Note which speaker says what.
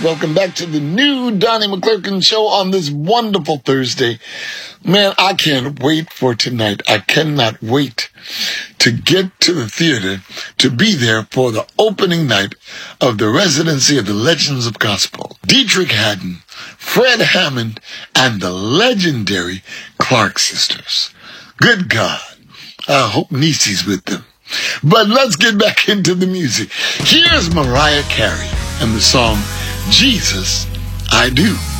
Speaker 1: Welcome back to the new Donnie McClurkin show on this wonderful Thursday. Man, I can't wait for tonight. I cannot wait to get to the theater to be there for the opening night of the residency of the Legends of Gospel. Dietrich Haddon, Fred Hammond, and the legendary Clark sisters. Good God, I hope Niecy's with them. But let's get back into the music. Here's Mariah Carey and the song, Jesus, I Do.